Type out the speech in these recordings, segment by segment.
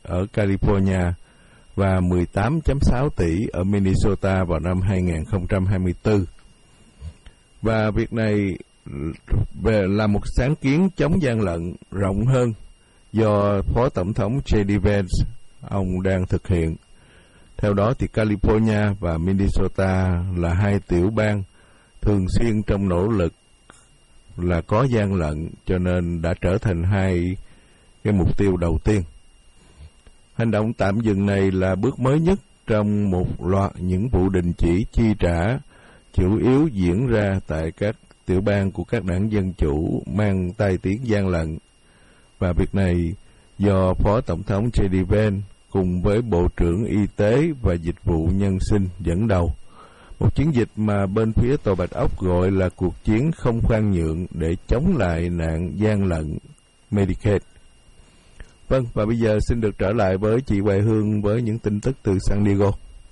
ở California và 18,6 tỷ ở Minnesota vào năm 2024. Và việc này là một sáng kiến chống gian lận rộng hơn do Phó Tổng thống J.D. Vance ông đang thực hiện. Theo đó thì California và Minnesota là hai tiểu bang thường xuyên trong nỗ lực là có gian lận, cho nên đã trở thành hai cái mục tiêu đầu tiên. Hành động tạm dừng này là bước mới nhất trong một loạt những vụ đình chỉ chi trả chủ yếu diễn ra tại các tiểu bang của các đảng Dân Chủ mang tai tiếng gian lận. Và việc này do Phó Tổng thống J.D. Vance cùng với Bộ trưởng Y tế và Dịch vụ Nhân sinh dẫn đầu. Một chiến dịch mà bên phía Tòa Bạch Ốc gọi là cuộc chiến không khoan nhượng để chống lại nạn gian lận Medicaid. Vâng, và bây giờ xin được trở lại với chị Hoài Hương với những tin tức từ San Diego.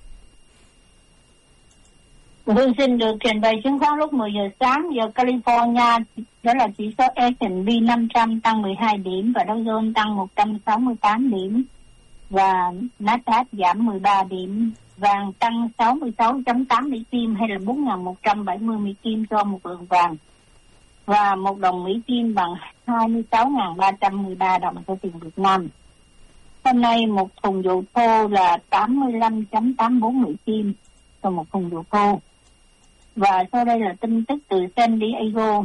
Hương xin được trình bày chứng khoán lúc 10 giờ sáng giờ California, đó là chỉ số S&P 500 tăng 12 điểm và Dow Jones tăng 168 điểm và Nasdaq giảm 13 điểm. Vàng tăng 66.8 Mỹ Kim hay là 4.170 Mỹ Kim cho một lượng vàng. Và một đồng Mỹ Kim bằng 26.313 đồng cho tiền Việt Nam. Hôm nay một thùng dầu thô là 85.84 Mỹ Kim cho một thùng dầu thô. Và sau đây là tin tức từ San Diego.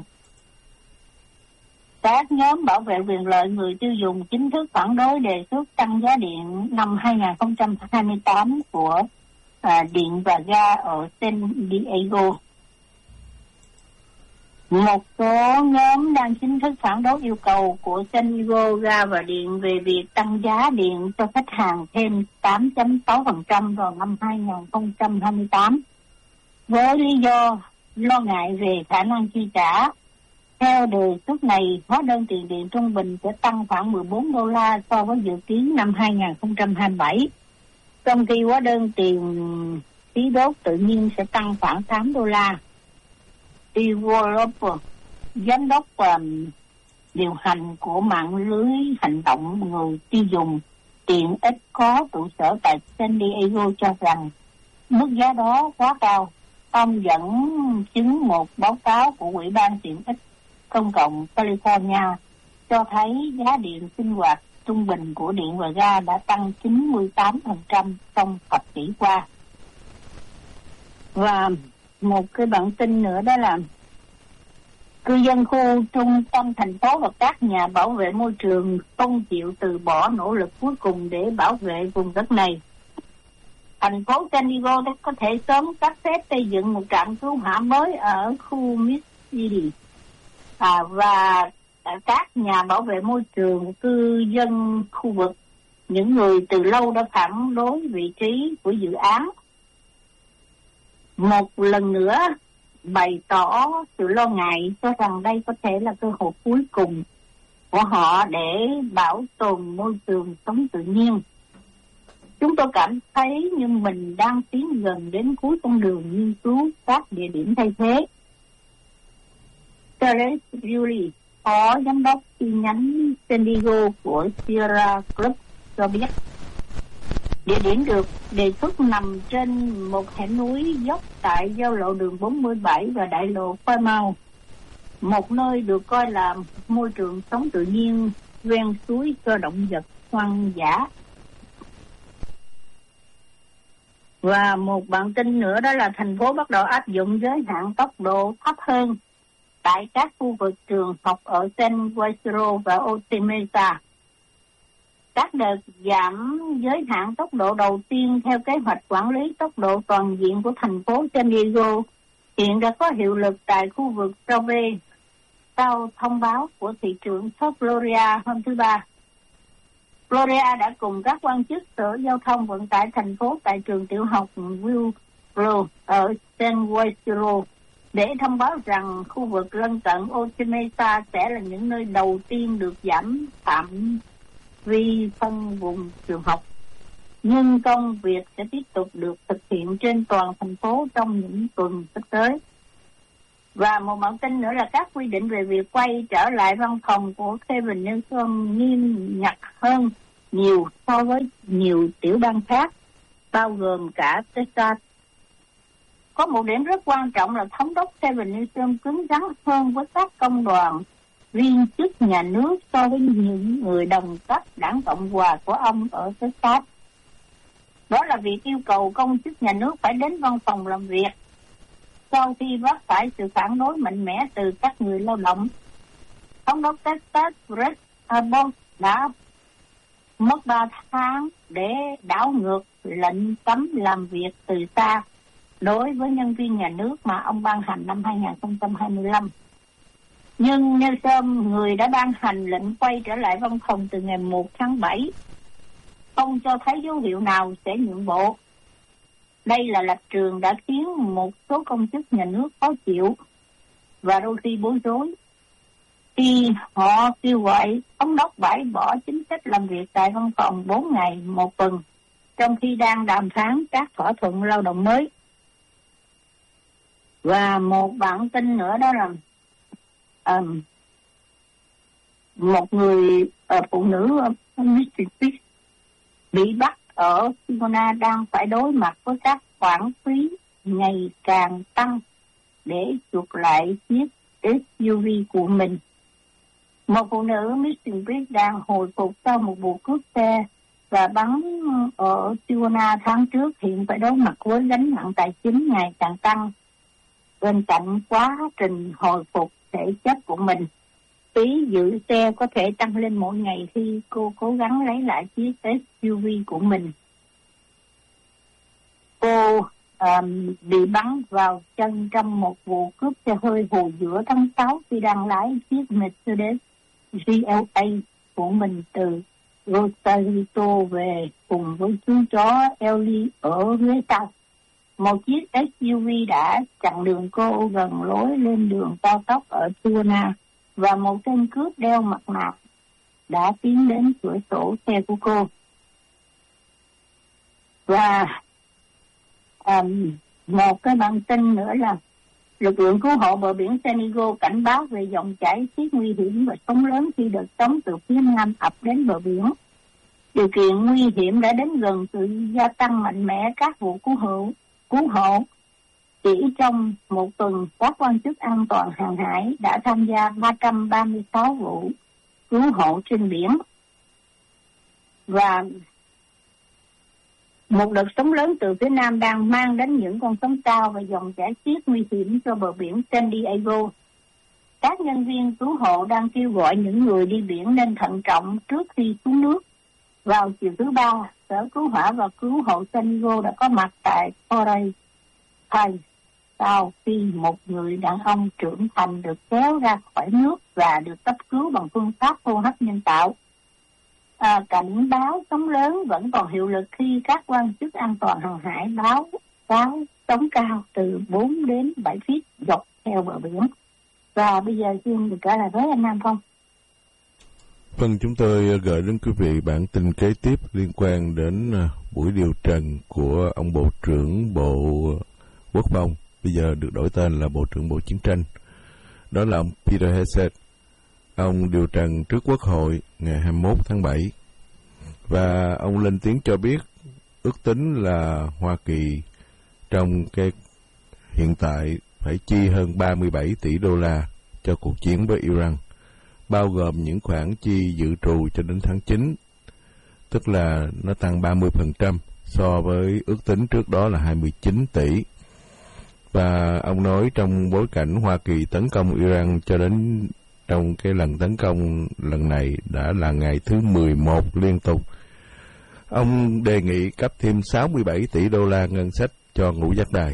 Các nhóm bảo vệ quyền lợi người tiêu dùng chính thức phản đối đề xuất tăng giá điện năm 2028 của điện và ga ở San Diego. Một số nhóm đang chính thức phản đối yêu cầu của San Diego Ga và Điện về việc tăng giá điện cho khách hàng thêm 8.6% vào năm 2028, với lý do lo ngại về khả năng chi trả. Theo đề xuất này, hóa đơn tiền điện trung bình sẽ tăng khoảng $14 so với dự kiến năm 2027, trong khi hóa đơn tiền khí đốt tự nhiên sẽ tăng khoảng $8. Developer, giám đốc điều hành của mạng lưới hành động người tiêu dùng tiện ích có trụ sở tại San Diego cho rằng mức giá đó quá cao. Ông dẫn chứng một báo cáo của Ủy ban tiện ích công cộng California cho thấy giá điện sinh hoạt trung bình của điện và ga đã tăng 98% trong thập kỷ qua. Và một cái bản tin nữa đó là cư dân khu trung tâm thành phố và các nhà bảo vệ môi trường không chịu từ bỏ nỗ lực cuối cùng để bảo vệ vùng đất này. Thành phố San Diego có thể sớm cấp phép xây dựng một trạm cứu hỏa mới ở khu Mississippi. Và các nhà bảo vệ môi trường, cư dân khu vực, những người từ lâu đã phản đối vị trí của dự án, một lần nữa bày tỏ sự lo ngại, cho rằng đây có thể là cơ hội cuối cùng của họ để bảo tồn môi trường sống tự nhiên. Chúng tôi cảm thấy như mình đang tiến gần đến cuối con đường nghiên cứu các địa điểm thay thế. Teres Julie, phó giám đốc chi nhánh San Diego của Sierra Club cho biết, địa điểm được đề xuất nằm trên một hẻm núi dốc tại giao lộ đường 47 và đại lộ Fairmount, một nơi được coi là môi trường sống tự nhiên ven suối cho động vật hoang dã. Và một bản tin nữa đó là thành phố bắt đầu áp dụng giới hạn tốc độ thấp hơn tại các khu vực trường học ở San Ysidro và Otay. Các đợt giảm giới hạn tốc độ đầu tiên theo kế hoạch quản lý tốc độ toàn diện của thành phố San Diego hiện đã có hiệu lực tại khu vực Traube sau thông báo của thị trưởng Florida hôm thứ Ba. Florida đã cùng các quan chức Sở Giao thông Vận tải thành phố tại trường tiểu học Willbrook ở San Ysidro để thông báo rằng khu vực lân cận Otay sẽ là những nơi đầu tiên được giảm phạm vi phân vùng trường học. Nhưng công việc sẽ tiếp tục được thực hiện trên toàn thành phố trong những tuần sắp tới. Và một bản tin nữa là các quy định về việc quay trở lại văn phòng của Kevin Newsom nghiêm ngặt hơn nhiều so với nhiều tiểu bang khác, bao gồm cả Texas. Có một điểm rất quan trọng là thống đốc Kevin Newsom cứng rắn hơn với các công đoàn viên chức nhà nước so với những người đồng cấp đảng Cộng hòa của ông ở Texas. Đó là việc yêu cầu công chức nhà nước phải đến văn phòng làm việc sau khi vấp phải sự phản đối mạnh mẽ từ các người lao động. Thống đốc Texas Greg Abbott đã mất 3 tháng để đảo ngược lệnh cấm làm việc từ xa đối với nhân viên nhà nước mà ông ban hành năm 2025. Nhưng Newsom, người đã ban hành lệnh quay trở lại văn phòng từ ngày 1 tháng 7, không cho thấy dấu hiệu nào sẽ nhượng bộ. Đây là lập trường đã khiến một số công chức nhà nước khó chịu và đôi khi bối rối khi họ kêu gọi thống đốc bãi bỏ chính sách làm việc tại văn phòng 4 ngày một tuần, trong khi đang đàm phán các thỏa thuận lao động mới. Và một bản tin nữa đó là một người phụ nữ ở Mississippi bị bắt ở Arizona đang phải đối mặt với các khoản phí ngày càng tăng để chuộc lại chiếc SUV của mình. Một phụ nữ Mississippi đang hồi phục sau một vụ cướp xe và bắn ở Arizona tháng trước hiện phải đối mặt với gánh nặng tài chính ngày càng tăng. Bên cạnh quá trình hồi phục thể chất của mình, phí giữ xe có thể tăng lên mỗi ngày khi cô cố gắng lấy lại chiếc SUV của mình. Cô bị bắn vào chân trong một vụ cướp xe hơi hồi giữa tháng 6 khi đang lái chiếc Mercedes GLA của mình từ Rosarito về cùng với chú chó Ellie ở phía sau. Một chiếc SUV đã chặn đường cô gần lối lên đường cao tốc ở Tijuana và một tên cướp đeo mặt nạ đã tiến đến cửa sổ xe của cô. Và một cái bản tin nữa là lực lượng cứu hộ bờ biển San Diego cảnh báo về dòng chảy xiết nguy hiểm và sóng lớn khi đợt sóng từ phía nam ập đến bờ biển. Điều kiện nguy hiểm đã đến gần sự gia tăng mạnh mẽ các vụ cứu hộ. Chỉ trong một tuần, các quan chức an toàn hàng hải đã tham gia 336 vụ cứu hộ trên biển. Và một đợt sóng lớn từ phía nam đang mang đến những con sóng cao và dòng chảy xiết nguy hiểm cho bờ biển San Diego. Các nhân viên cứu hộ đang kêu gọi những người đi biển nên thận trọng trước khi xuống nước. Vào chiều thứ Ba, Sở Cứu hỏa và Cứu hộ San Diego đã có mặt tại Torrey Pines sau khi một người đàn ông trưởng thành được kéo ra khỏi nước và được cấp cứu bằng phương pháp hô hấp nhân tạo. Cảnh báo sóng lớn vẫn còn hiệu lực khi các quan chức an toàn hàng hải báo sóng cao từ 4 đến 7 feet dọc theo bờ biển. Và bây giờ xin được trả lời với anh Nam Phong. Vâng, chúng tôi gửi đến quý vị bản tin kế tiếp liên quan đến buổi điều trần của ông Bộ trưởng Bộ Quốc phòng, bây giờ được đổi tên là Bộ trưởng Bộ Chiến tranh. Đó là ông Peter Hegseth. Ông điều trần trước Quốc hội ngày 21 tháng 7. Và ông lên tiếng cho biết ước tính là Hoa Kỳ trong cái hiện tại phải chi hơn 37 tỷ đô la cho cuộc chiến với Iran, bao gồm những khoản chi dự trù cho đến tháng 9, tức là nó tăng 30% so với ước tính trước đó là 29 tỷ. Và ông nói trong bối cảnh Hoa Kỳ tấn công Iran cho đến trong cái lần tấn công lần này đã là ngày thứ 11 liên tục. Ông đề nghị cấp thêm 67 tỷ đô la ngân sách cho ngũ giác đài.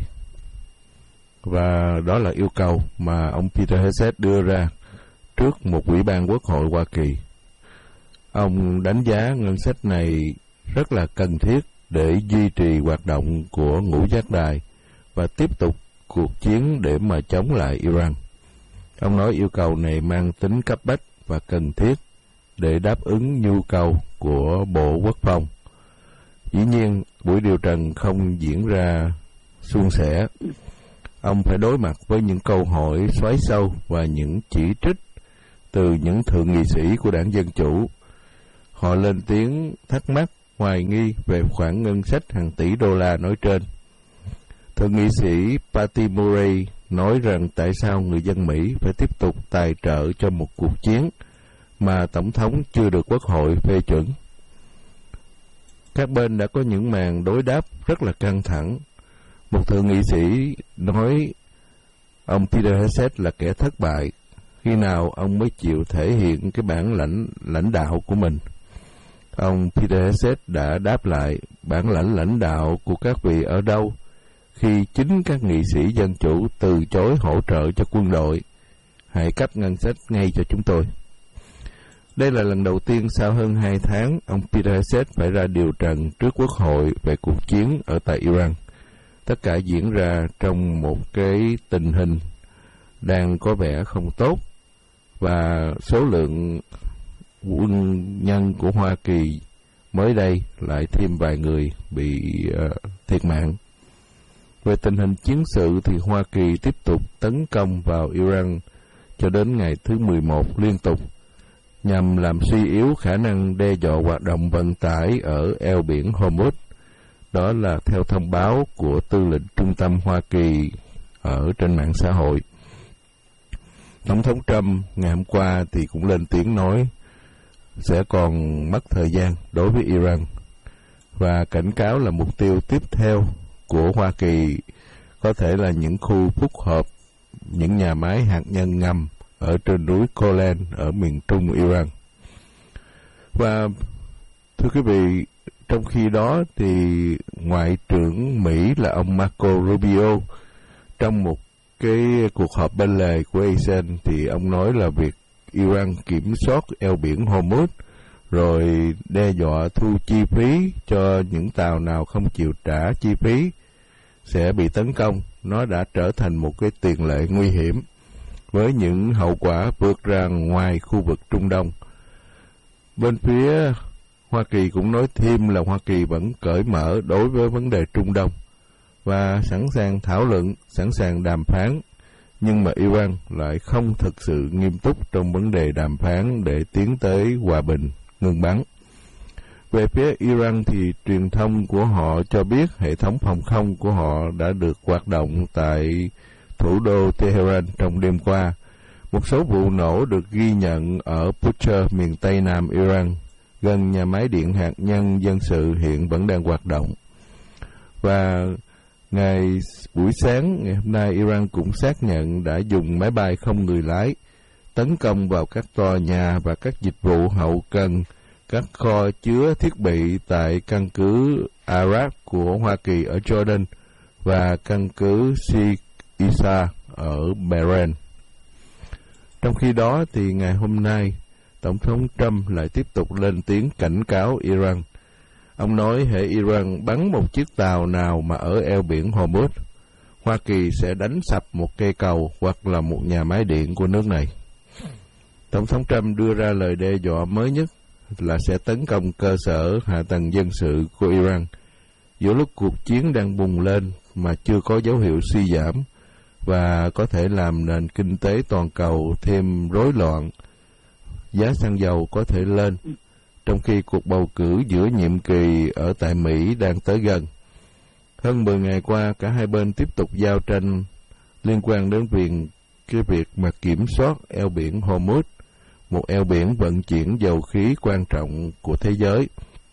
Và đó là yêu cầu mà ông Peter Hegseth đưa ra trước một ủy ban Quốc hội Hoa Kỳ. Ông đánh giá ngân sách này rất là cần thiết để duy trì hoạt động của ngũ giác đài và tiếp tục cuộc chiến để mà chống lại Iran. Ông nói yêu cầu này mang tính cấp bách và cần thiết để đáp ứng nhu cầu của Bộ Quốc phòng. Dĩ nhiên, buổi điều trần không diễn ra suôn sẻ. Ông phải đối mặt với những câu hỏi xoáy sâu và những chỉ trích từ những thượng nghị sĩ của đảng Dân Chủ. họ lên tiếng thắc mắc, hoài nghi về khoản ngân sách hàng tỷ đô la nói trên. Thượng nghị sĩ Patty Murray nói rằng tại sao người dân Mỹ phải tiếp tục tài trợ cho một cuộc chiến mà Tổng thống chưa được Quốc hội phê chuẩn. Các bên đã có những màn đối đáp rất là căng thẳng. Một thượng nghị sĩ nói ông Peter Hegseth là kẻ thất bại. Khi nào ông mới chịu thể hiện cái bản lãnh đạo của mình? Ông Peter Hegseth đã đáp lại, bản lãnh đạo của các vị ở đâu khi chính các nghị sĩ Dân Chủ từ chối hỗ trợ cho quân đội? Hãy cấp ngân sách ngay cho chúng tôi. Đây là lần đầu tiên sau hơn 2 tháng, ông Peter Hegseth phải ra điều trần trước Quốc hội về cuộc chiến ở tại Iran. Tất cả diễn ra trong một cái tình hình đang có vẻ không tốt, và số lượng quân nhân của Hoa Kỳ mới đây lại thêm vài người bị thiệt mạng. Về tình hình chiến sự thì Hoa Kỳ tiếp tục tấn công vào Iran cho đến ngày thứ 11 liên tục, nhằm làm suy yếu khả năng đe dọa hoạt động vận tải ở eo biển Hormuz. Đó là theo thông báo của tư lệnh trung tâm Hoa Kỳ ở trên mạng xã hội. Tổng thống Trump ngày hôm qua thì cũng lên tiếng nói sẽ còn mất thời gian đối với Iran, và cảnh cáo là mục tiêu tiếp theo của Hoa Kỳ có thể là những khu phức hợp, những nhà máy hạt nhân ngầm ở trên núi Golan ở miền trung Iran. Và thưa quý vị, trong khi đó thì Ngoại trưởng Mỹ là ông Marco Rubio trong một cái cuộc họp bên lề của ASEAN thì ông nói là việc Iran kiểm soát eo biển Hormuz rồi đe dọa thu chi phí cho những tàu nào không chịu trả chi phí sẽ bị tấn công. Nó đã trở thành một cái tiền lệ nguy hiểm với những hậu quả vượt ra ngoài khu vực Trung Đông. Bên phía Hoa Kỳ cũng nói thêm là Hoa Kỳ vẫn cởi mở đối với vấn đề Trung Đông và sẵn sàng thảo luận, sẵn sàng đàm phán, nhưng mà Iran lại không thực sự nghiêm túc trong vấn đề đàm phán để tiến tới hòa bình, ngừng bắn. Về phía Iran thì truyền thông của họ cho biết hệ thống phòng không của họ đã được hoạt động tại thủ đô Tehran trong đêm qua. Một số vụ nổ được ghi nhận ở Bushehr, miền Tây Nam Iran, gần nhà máy điện hạt nhân dân sự hiện vẫn đang hoạt động. Và buổi sáng ngày hôm nay, Iran cũng xác nhận đã dùng máy bay không người lái tấn công vào các tòa nhà và các dịch vụ hậu cần, các kho chứa thiết bị tại căn cứ Arab của Hoa Kỳ ở Jordan và căn cứ Sheikh Isa ở Bahrain. Trong khi đó thì ngày hôm nay, Tổng thống Trump lại tiếp tục lên tiếng cảnh cáo Iran. Ông nói hễ Iran bắn một chiếc tàu nào mà ở eo biển Hormuz, Hoa Kỳ sẽ đánh sập một cây cầu hoặc là một nhà máy điện của nước này. Tổng thống Trump đưa ra lời đe dọa mới nhất là sẽ tấn công cơ sở hạ tầng dân sự của Iran giữa lúc cuộc chiến đang bùng lên mà chưa có dấu hiệu suy giảm, và có thể làm nền kinh tế toàn cầu thêm rối loạn. Giá xăng dầu có thể lên, trong khi cuộc bầu cử giữa nhiệm kỳ ở tại Mỹ đang tới gần. Hơn 10 ngày qua, cả hai bên tiếp tục giao tranh liên quan đến việc mà kiểm soát eo biển Hormuz, một eo biển vận chuyển dầu khí quan trọng của thế giới.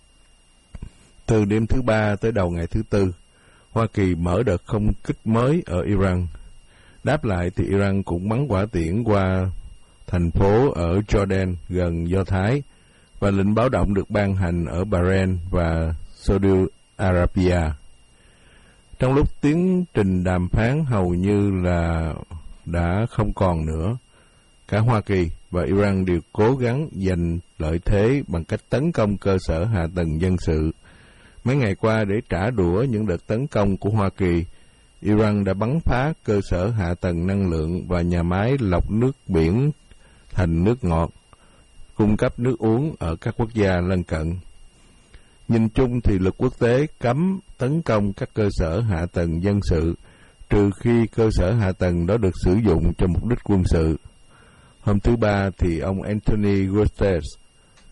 Từ đêm thứ Ba tới đầu ngày thứ Tư, Hoa Kỳ mở đợt không kích mới ở Iran. Đáp lại thì Iran cũng bắn hỏa tiễn qua thành phố ở Jordan gần Do Thái, và lệnh báo động được ban hành ở Bahrain và Saudi Arabia. Trong lúc tiến trình đàm phán hầu như là đã không còn nữa, cả Hoa Kỳ và Iran đều cố gắng giành lợi thế bằng cách tấn công cơ sở hạ tầng dân sự. Mấy ngày qua, để trả đũa những đợt tấn công của Hoa Kỳ, Iran đã bắn phá cơ sở hạ tầng năng lượng và nhà máy lọc nước biển thành nước ngọt, cung cấp nước uống ở các quốc gia lân cận. Nhìn chung thì luật quốc tế cấm tấn công các cơ sở hạ tầng dân sự, trừ khi cơ sở hạ tầng đó được sử dụng cho mục đích quân sự. Hôm thứ Ba thì ông Anthony Guterres,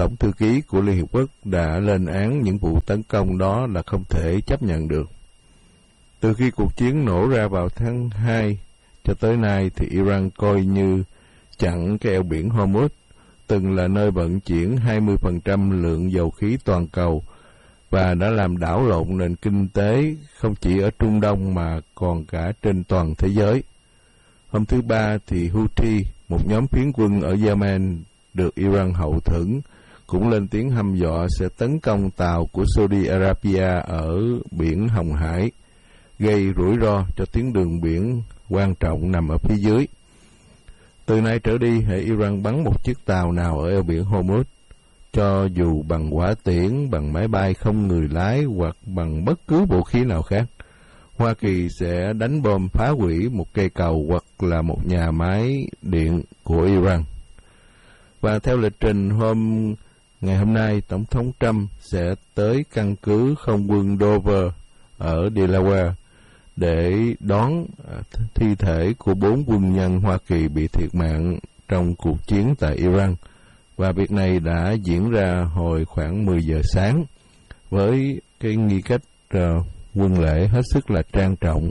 Tổng thư ký của Liên Hiệp Quốc đã lên án những vụ tấn công đó là không thể chấp nhận được. Từ khi cuộc chiến nổ ra vào tháng 2 cho tới nay thì Iran coi như chặn cái eo biển Hormuz, từng là nơi vận chuyển 20% lượng dầu khí toàn cầu và đã làm đảo lộn nền kinh tế không chỉ ở Trung Đông mà còn cả trên toàn thế giới. Hôm thứ Ba thì Houthi, một nhóm phiến quân ở Yemen được Iran hậu thuẫn, cũng lên tiếng hăm dọa sẽ tấn công tàu của Saudi Arabia ở biển Hồng Hải, gây rủi ro cho tuyến đường biển quan trọng nằm ở phía dưới. Từ nay trở đi, hễ Iran bắn một chiếc tàu nào ở eo biển Hormuz, cho dù bằng hỏa tiễn, bằng máy bay không người lái hoặc bằng bất cứ vũ khí nào khác, Hoa Kỳ sẽ đánh bom phá hủy một cây cầu hoặc là một nhà máy điện của Iran. Và theo lịch trình ngày hôm nay, Tổng thống Trump sẽ tới căn cứ không quân Dover ở Delaware để đón thi thể của 4 quân nhân Hoa Kỳ bị thiệt mạng trong cuộc chiến tại Iran. Và việc này đã diễn ra hồi khoảng 10 giờ sáng với cái nghi cách quân lễ hết sức là trang trọng.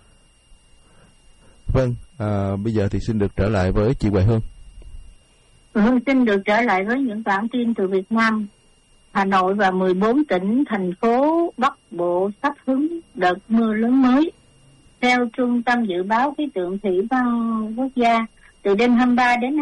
Vâng, bây giờ thì xin được trở lại với chị Hoài Hương. Xin được trở lại với những bản tin từ Việt Nam. Hà Nội và 14 tỉnh, thành phố Bắc Bộ sắp hứng đợt mưa lớn mới. Theo Trung tâm Dự báo Khí tượng Thủy văn Quốc gia, từ đêm 23 đến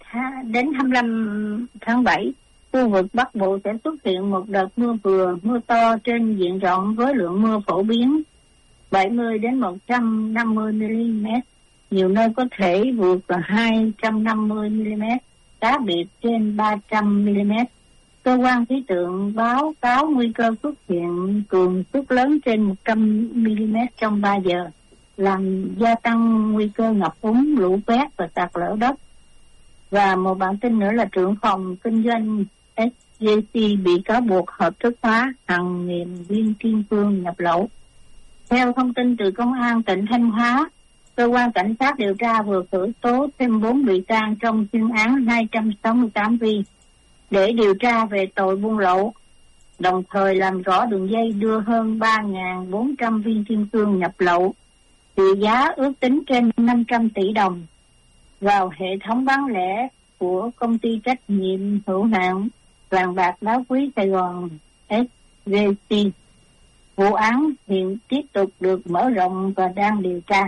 25 tháng 7, khu vực Bắc Bộ sẽ xuất hiện một đợt mưa vừa, mưa to trên diện rộng với lượng mưa phổ biến 70 đến 150 mm, nhiều nơi có thể vượt 250 mm, cá biệt trên 300 mm. Cơ quan khí tượng báo cáo nguy cơ xuất hiện cường suất lớn trên 100 mm trong 3 giờ, làm gia tăng nguy cơ ngập úng, lũ quét và sạt lở đất. Và một bản tin nữa là trưởng phòng kinh doanh SJC bị cáo buộc hợp thức hóa hàng nghìn viên kim cương nhập lậu. Theo thông tin từ Công an tỉnh Thanh Hóa, cơ quan cảnh sát điều tra vừa khởi tố thêm 4 bị can trong chuyên án 268V để điều tra về tội buôn lậu, đồng thời làm rõ đường dây đưa hơn 3.400 viên kim cương nhập lậu, trị giá ước tính trên 500 tỷ đồng vào hệ thống bán lẻ của công ty trách nhiệm hữu hạn vàng bạc đá quý Sài Gòn SJC. Vụ án hiện tiếp tục được mở rộng và đang điều tra.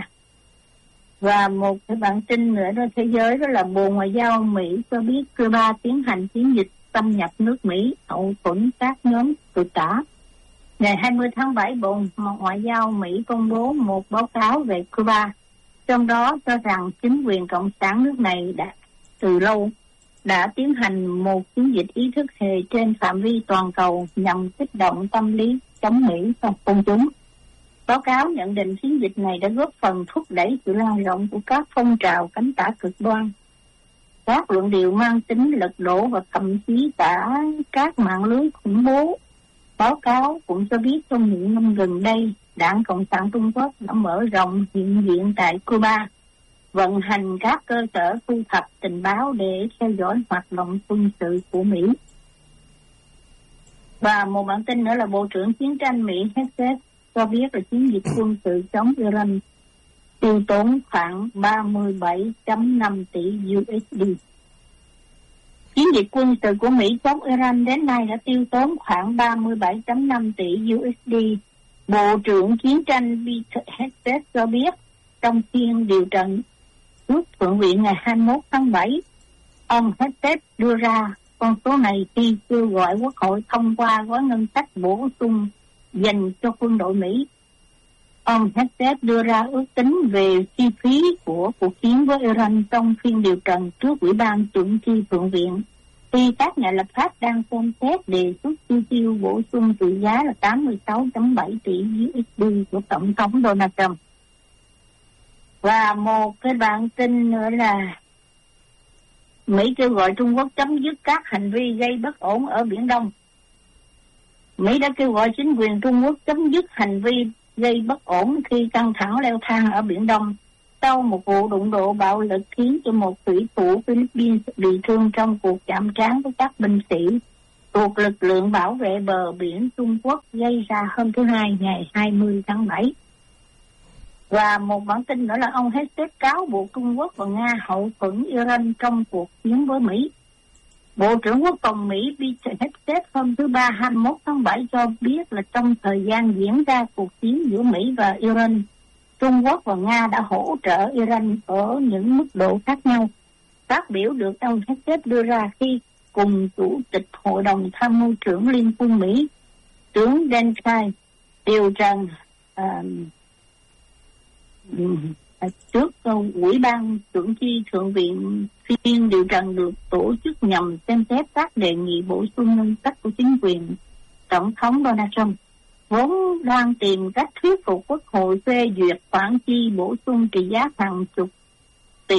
Và một cái bản tin nữa đó thế giới, đó là Bộ Ngoại giao Mỹ cho biết Cuba tiến hành chiến dịch xâm nhập nước Mỹ, hậu thuẫn các nhóm cực tả. Ngày 20 tháng 7, Bộ Ngoại giao Mỹ công bố một báo cáo về Cuba, trong đó cho rằng chính quyền cộng sản nước này đã từ lâu đã tiến hành một chiến dịch ý thức hệ trên phạm vi toàn cầu nhằm kích động tâm lý chống Mỹ trong công chúng. Báo cáo nhận định chiến dịch này đã góp phần thúc đẩy sự lan rộng của các phong trào cánh tả cực đoan, các luận điệu mang tính lật đổ và thậm chí cả các mạng lưới khủng bố. Báo cáo cũng cho biết trong những năm gần đây, Đảng Cộng sản Trung Quốc đã mở rộng hiện diện tại Cuba, vận hành các cơ sở thu thập tình báo để theo dõi hoạt động quân sự của Mỹ. Và một bản tin nữa là Bộ trưởng Chiến tranh Mỹ Hesed cho biết là chiến dịch quân sự chống Iran tiêu tốn khoảng 37.5 tỷ USD. Chiến dịch quân sự của Mỹ chống Iran đến nay đã tiêu tốn khoảng 37.5 tỷ USD. Bộ trưởng Chiến tranh Peter Hesed cho biết trong phiên điều trần trước Thượng viện ngày 21 tháng 7, ông Hesed đưa ra con số này khi kêu gọi Quốc hội thông qua gói ngân sách bổ sung dành cho quân đội Mỹ. Ông Hesed đưa ra ước tính về chi phí của cuộc chiến với Iran trong phiên điều trần trước Ủy ban Chuẩn chi Thượng viện, khi các nhà lập pháp đang xem xét đề xuất chi tiêu bổ sung trị giá là 86.7 tỷ USD của Tổng thống Donald Trump. Và một cái bản tin nữa là Mỹ kêu gọi Trung Quốc chấm dứt các hành vi gây bất ổn ở Biển Đông. Mỹ đã kêu gọi chính quyền Trung Quốc chấm dứt hành vi gây bất ổn khi căng thẳng leo thang ở Biển Đông sau một vụ đụng độ bạo lực khiến cho một thủy thủ Philippines bị thương trong cuộc chạm trán với các binh sĩ thuộc lực lượng bảo vệ bờ biển Trung Quốc gây ra hôm thứ Hai ngày 20 tháng 7. Và một bản tin nữa là ông Hesed cáo buộc Trung Quốc và Nga hậu thuẫn Iran trong cuộc chiến với Mỹ. Bộ trưởng Quốc phòng Mỹ Peter Hesed hôm thứ Ba 21 tháng 7 cho biết là trong thời gian diễn ra cuộc chiến giữa Mỹ và Iran, Trung Quốc và Nga đã hỗ trợ Iran ở những mức độ khác nhau. Phát biểu được ông Hesed đưa ra khi cùng Chủ tịch Hội đồng Tham mưu trưởng Liên quân Mỹ, tướng Dan Kai, điều trần trước Ủy ban Trưởng chi Thượng viện phiên điều trần được tổ chức nhằm xem xét các đề nghị bổ sung ngân sách của chính quyền Tổng thống Donald Trump, vốn đang tìm cách thuyết phục Quốc hội phê duyệt khoản chi bổ sung trị giá hàng chục tỷ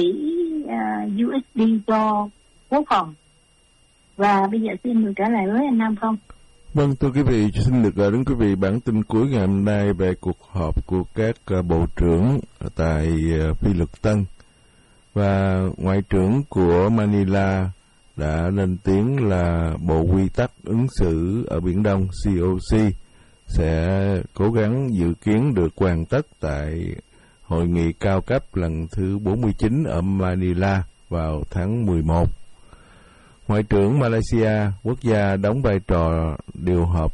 USD cho quốc phòng. Và bây giờ xin được trả lời với anh Nam Phong. Vâng, thưa quý vị, xin được gửi đến quý vị bản tin cuối ngày hôm nay về cuộc họp của các bộ trưởng tại Phi Luật Tân. Và Ngoại trưởng của Manila đã lên tiếng là Bộ Quy tắc ứng xử ở Biển Đông COC sẽ cố gắng dự kiến được hoàn tất tại Hội nghị cao cấp lần thứ 49 ở Manila vào tháng 11. Ngoại trưởng Malaysia, quốc gia đóng vai trò điều hợp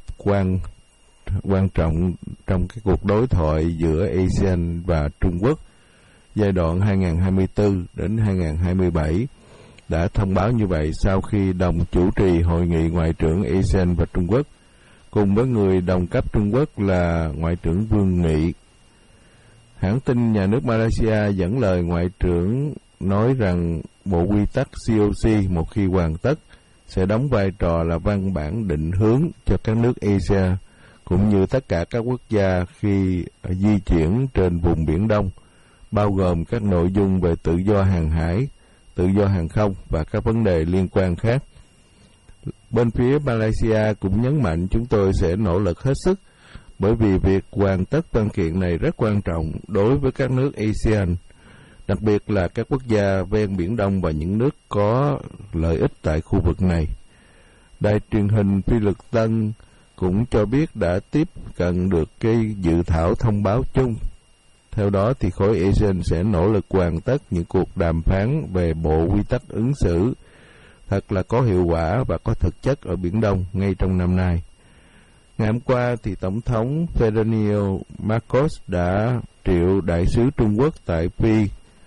quan trọng trong cái cuộc đối thoại giữa ASEAN và Trung Quốc giai đoạn 2024 đến 2027, đã thông báo như vậy sau khi đồng chủ trì hội nghị ngoại trưởng ASEAN và Trung Quốc, cùng với người đồng cấp Trung Quốc là Ngoại trưởng Vương Nghị. Hãng tin nhà nước Malaysia dẫn lời Ngoại trưởng nói rằng Bộ Quy tắc COC một khi hoàn tất sẽ đóng vai trò là văn bản định hướng cho các nước Asia cũng như tất cả các quốc gia khi di chuyển trên vùng Biển Đông, bao gồm các nội dung về tự do hàng hải, tự do hàng không và các vấn đề liên quan khác. Bên phía Malaysia cũng nhấn mạnh chúng tôi sẽ nỗ lực hết sức bởi vì việc hoàn tất văn kiện này rất quan trọng đối với các nước ASEAN, đặc biệt là các quốc gia ven Biển Đông và những nước có lợi ích tại khu vực này. Đài truyền hình Phi Luật Tân cũng cho biết đã tiếp cận được cái dự thảo thông báo chung. Theo đó thì khối ASEAN sẽ nỗ lực hoàn tất những cuộc đàm phán về bộ quy tắc ứng xử thật là có hiệu quả và có thực chất ở Biển Đông ngay trong năm nay. Ngày hôm qua thì Tổng thống Ferdinand Marcos đã triệu đại sứ Trung Quốc tại Phi,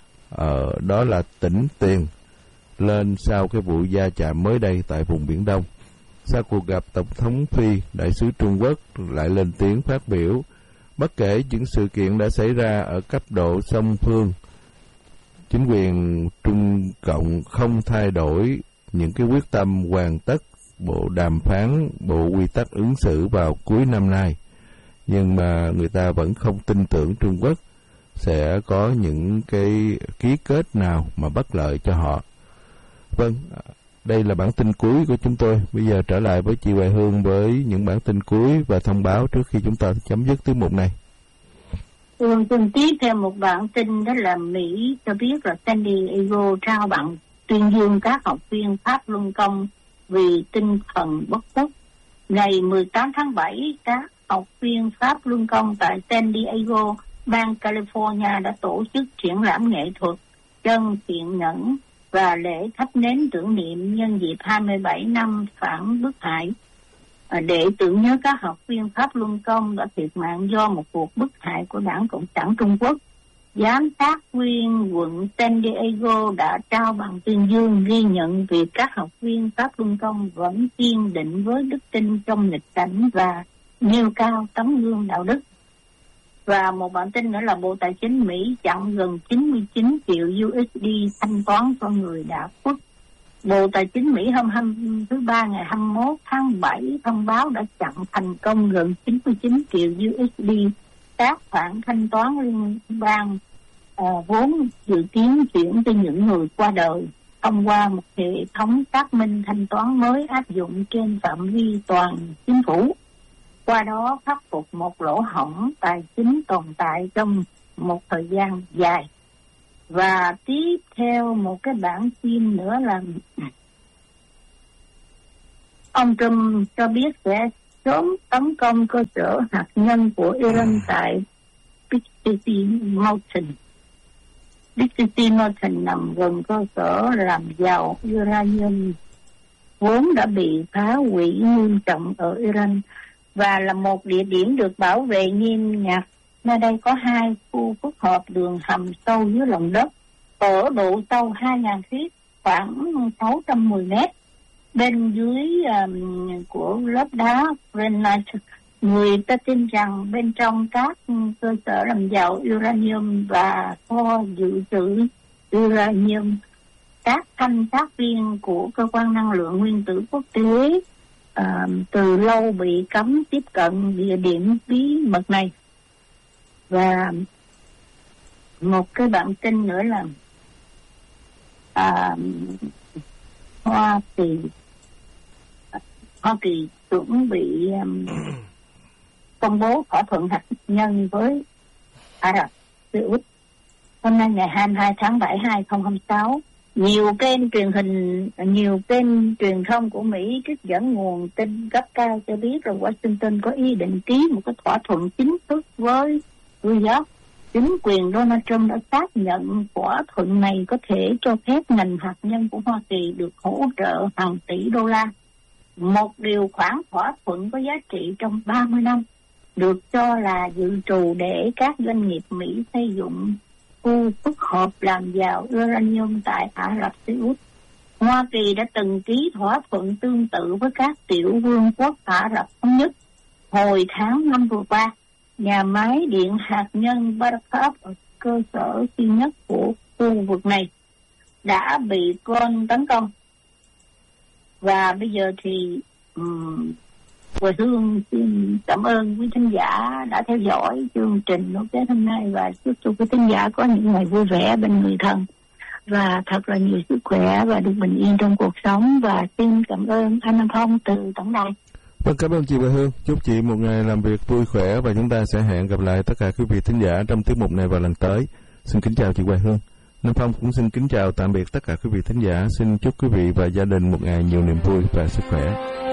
đó là tỉnh Tiền, lên sau cái vụ va chạm mới đây tại vùng Biển Đông. Sau cuộc gặp Tổng thống Phi, đại sứ Trung Quốc lại lên tiếng phát biểu, bất kể những sự kiện đã xảy ra ở cấp độ song phương, chính quyền Trung Cộng không thay đổi những cái quyết tâm hoàn tất bộ đàm phán bộ quy tắc ứng xử vào cuối năm nay, nhưng mà người ta vẫn không tin tưởng Trung Quốc sẽ có những cái ký kết nào mà bất lợi cho họ. Vâng, đây là bản tin cuối của chúng tôi. Bây giờ trở lại với chị Hoài Hương với những bản tin cuối và thông báo trước khi chúng ta chấm dứt tiết mục này. Tin tiếp theo một bản tin đó là Mỹ cho biết là San Diego trao bằng tuyên dương các học viên Pháp Luân Công vì tinh thần bất khuất. Ngày 18 tháng 7, các học viên Pháp Luân Công tại San Diego, bang California đã tổ chức triển lãm nghệ thuật Chân Thiện Nhẫn và lễ thắp nến tưởng niệm nhân dịp 27 năm phản bức hại, để tưởng nhớ các học viên Pháp Luân Công đã thiệt mạng do một cuộc bức hại của Đảng Cộng sản Trung Quốc. Giám sát viên quận San Diego đã trao bằng tuyên dương ghi nhận việc các học viên Pháp Luân Công vẫn kiên định với đức tin trong nghịch cảnh và nêu cao tấm gương đạo đức. Và một bản tin nữa là Bộ Tài chính Mỹ chặn gần 99 triệu USD thanh toán cho người đã khuất. Bộ Tài chính Mỹ hôm thứ Ba ngày 21 tháng 7 thông báo đã chặn thành công gần 99 triệu USD các khoản thanh toán liên bang vốn dự kiến chuyển cho những người qua đời thông qua một hệ thống xác minh thanh toán mới áp dụng trên phạm vi toàn chính phủ. Qua đó khắc phục một lỗ hổng tài chính tồn tại trong một thời gian dài. Và tiếp theo một cái bản tin nữa là Ông Trump cho biết sẽ sớm tấn công cơ sở hạt nhân của Iran tại Pickettity Mountain. Pickettity Mountain nằm gần cơ sở làm giàu uranium vốn đã bị phá hủy nghiêm trọng ở Iran và là một địa điểm được bảo vệ nghiêm ngặt. Nơi đây có 2 khu phức hợp đường hầm sâu dưới lòng đất ở độ sâu 2.000 feet, khoảng 610 mét. Bên dưới của lớp đá granite, người ta tin rằng bên trong các cơ sở làm giàu uranium và kho dự trữ uranium, các thanh sát viên của cơ quan năng lượng nguyên tử quốc tế từ lâu bị cấm tiếp cận địa điểm bí mật này. Và một cái bản tin nữa là Hoa Kỳ chuẩn bị công bố thỏa thuận hạt nhân với Ả Rập Xê Út hôm nay ngày 22 tháng 7 2026. Nhiều kênh truyền thông của Mỹ trích dẫn nguồn tin cấp cao cho biết là Washington có ý định ký một cái thỏa thuận chính thức với Riyadh. Chính quyền Donald Trump đã xác nhận thỏa thuận này có thể cho phép ngành hạt nhân của Hoa Kỳ được hỗ trợ hàng tỷ đô la. Một điều khoản thỏa thuận có giá trị trong 30 năm, được cho là dự trù để các doanh nghiệp Mỹ xây dựng khu phức hợp làm giàu uranium tại Ả Rập Xê Út. Hoa Kỳ đã từng ký thỏa thuận tương tự với các tiểu vương quốc Ả Rập Thống Nhất hồi tháng 5 vừa qua. Nhà máy điện hạt nhân Barakah ở cơ sở duy nhất của khu vực này đã bị con tấn công. Và bây giờ thì Quỳ Hương xin cảm ơn quý thính giả đã theo dõi chương trình nối kết hôm nay và chúc cho quý thính giả có những ngày vui vẻ bên người thân và thật là nhiều sức khỏe và được bình yên trong cuộc sống. Và xin cảm ơn anh Nam Phong từ tổng đài. Vâng, cảm ơn chị Quỳ Hương. Chúc chị một ngày làm việc vui khỏe và chúng ta sẽ hẹn gặp lại tất cả quý vị thính giả trong tiết mục này vào lần tới. Xin kính chào chị Quỳ Hương. Nam Phong cũng xin kính chào tạm biệt tất cả quý vị thính giả. Xin chúc quý vị và gia đình một ngày nhiều niềm vui và sức khỏe.